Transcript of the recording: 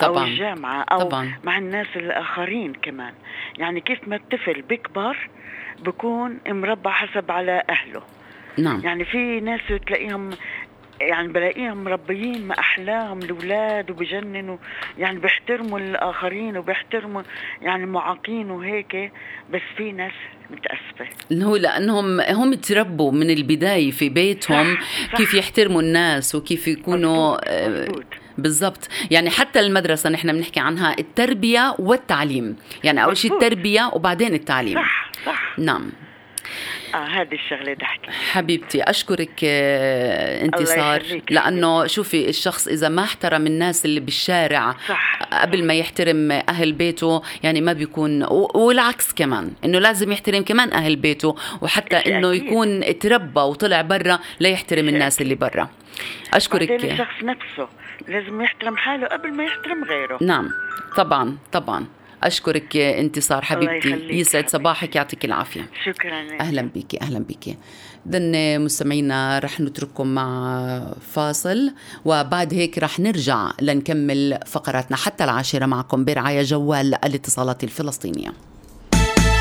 أو طبعا الجامعة أو طبعا مع الناس الآخرين كمان. يعني كيف ما الطفل بيكبر بكون مربع حسب على أهله. نعم يعني في ناس تلاقيهم، يعني بلاقيهم مربيين ما أحلاهم الأولاد وبجننوا، يعني بيحترموا الآخرين وبيحترموا يعني معاقين وهيك. بس في ناس متأسفة. إنه هو لأنهم هم تربوا من البداية في بيتهم صح كيف صح. يحترموا الناس وكيف يكونوا مزبوط مزبوط. بالضبط. يعني حتى المدرسة نحن بنحكي عنها التربية والتعليم، يعني أول شيء مزبوط. التربية وبعدين التعليم. صح صح. نعم هذه الشغلة ضحكي. حبيبتي أشكرك الله انتصار، يخليك لأنه حبيبتي. شوفي الشخص إذا ما احترم الناس اللي بالشارع صح قبل ما يحترم أهل بيته يعني ما بيكون، والعكس كمان إنه لازم يحترم كمان أهل بيته، وحتى شيء إنه أكيد. يكون تربى وطلع برا لا يحترم شيء الناس اللي أكيد. برا. بعدين أشكرك. الشخص نفسه لازم يحترم حاله قبل ما يحترم غيره. نعم طبعا طبعا. أشكرك انتصار الله حبيبتي، يخليك يسعد حبيبتي. صباحك، يعطيك العافية. شكرا لك. أهلا بيكي أهلا بيكي. إذن مستمعينا رح نترككم مع فاصل، وبعد هيك رح نرجع لنكمل فقراتنا حتى 10 معكم برعاية جوال الاتصالات الفلسطينية.